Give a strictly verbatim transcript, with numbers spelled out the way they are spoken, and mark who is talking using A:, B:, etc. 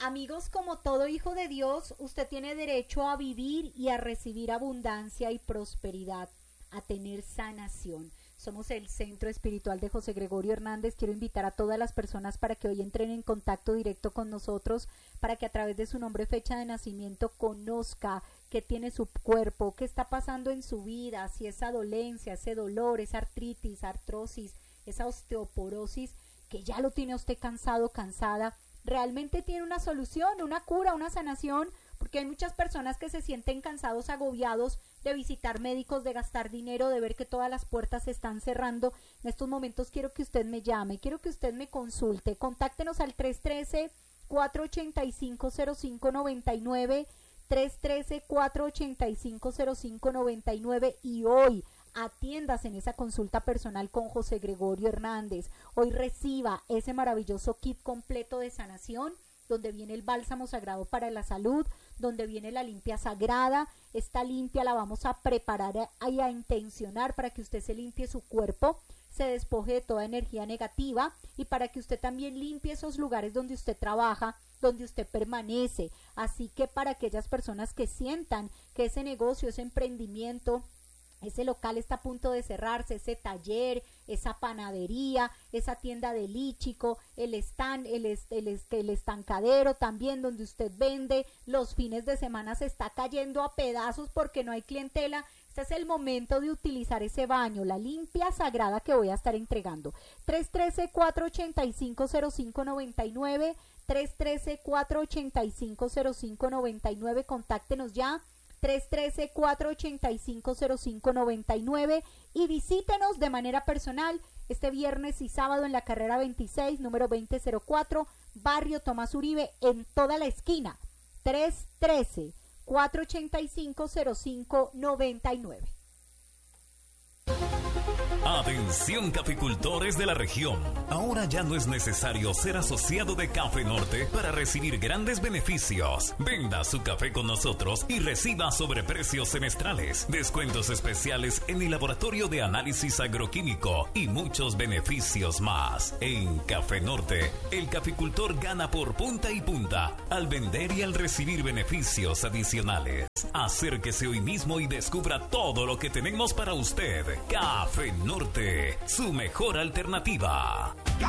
A: Amigos, como todo hijo de Dios, usted tiene derecho a vivir y a recibir abundancia y prosperidad, a tener sanación. Somos el Centro Espiritual de José Gregorio Hernández. Quiero invitar a todas las personas para que hoy entren en contacto directo con nosotros, para que a través de su nombre, fecha de nacimiento, conozca qué tiene su cuerpo, qué está pasando en su vida, si esa dolencia, ese dolor, esa artritis, artrosis, esa osteoporosis, que ya lo tiene usted cansado, cansada, realmente tiene una solución, una cura, una sanación, porque hay muchas personas que se sienten cansados, agobiados de visitar médicos, de gastar dinero, de ver que todas las puertas se están cerrando. En estos momentos quiero que usted me llame, quiero que usted me consulte. Contáctenos al tres uno tres, cuatro ocho cinco, cero cinco nueve nueve, tres uno tres, cuatro ocho cinco, cero cinco nueve nueve y hoy atiéndase en esa consulta personal con José Gregorio Hernández. Hoy reciba ese maravilloso kit completo de sanación, donde viene el bálsamo sagrado para la salud, donde viene la limpia sagrada. Esta limpia la vamos a preparar y a intencionar para que usted se limpie su cuerpo, se despoje de toda energía negativa y para que usted también limpie esos lugares donde usted trabaja, donde usted permanece. Así que para aquellas personas que sientan que ese negocio, ese emprendimiento, ese local está a punto de cerrarse, ese taller, esa panadería, esa tienda de lichico, el stand, el, est el, est el estancadero también donde usted vende, los fines de semana se está cayendo a pedazos porque no hay clientela. Este es el momento de utilizar ese baño, la limpia sagrada que voy a estar entregando. tres uno tres, cuatro ocho cinco, cero cinco nueve nueve, tres uno tres, cuatro ocho cinco, cero cinco nueve nueve, contáctenos ya. tres uno tres, cuatro ocho cinco, cero cinco nueve nueve y visítenos de manera personal este viernes y sábado en la carrera veintiséis, número veinte cero cuatro, barrio Tomás Uribe, en toda la esquina. tres uno tres, cuatro ocho cinco, cero cinco nueve nueve.
B: Atención caficultores de la región, ahora ya no es necesario ser asociado de Café Norte para recibir grandes beneficios. Venda su café con nosotros y reciba sobreprecios semestrales, descuentos especiales en el laboratorio de análisis agroquímico y muchos beneficios más. En Café Norte, el caficultor gana por punta y punta al vender y al recibir beneficios adicionales. Acérquese hoy mismo y descubra todo lo que tenemos para usted. Café Norte, su mejor alternativa.